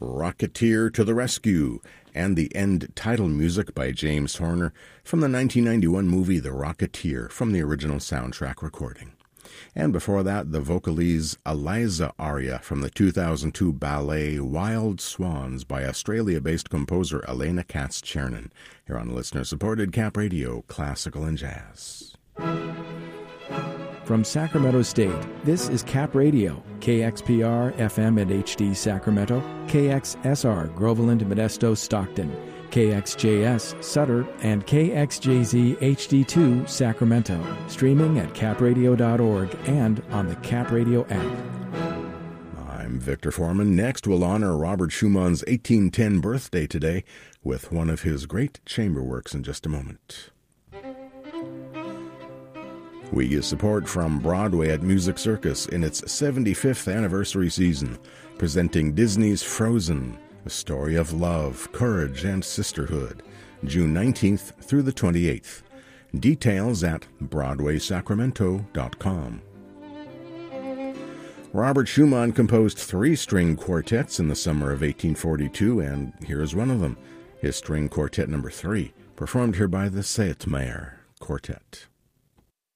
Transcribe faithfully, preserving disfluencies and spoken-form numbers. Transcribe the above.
Rocketeer to the Rescue, and the end title music by James Horner from the nineteen ninety-one movie The Rocketeer from the original soundtrack recording. And before that, the Vocalese Eliza aria from the two thousand two ballet Wild Swans by Australia-based composer Elena Katz-Chernin, here on listener-supported Cap Radio, Classical and Jazz. From Sacramento State, this is Cap Radio, K X P R, F M and H D Sacramento, K X S R, Groveland, Modesto, Stockton, K X J S, Sutter, and K X J Z H D two, Sacramento, streaming at cap radio dot org and on the Cap Radio app. I'm Victor Foreman. Next, we'll honor Robert Schumann's eighteen ten birthday today with one of his great chamber works in just a moment. We get support from Broadway at Music Circus in its seventy-fifth anniversary season, presenting Disney's Frozen, a story of love, courage, and sisterhood, June nineteenth through the twenty-eighth. Details at broadway sacramento dot com. Robert Schumann composed three string quartets in the summer of eighteen forty-two, and here's one of them, his string quartet number three, performed here by the Seitmeyer Quartet.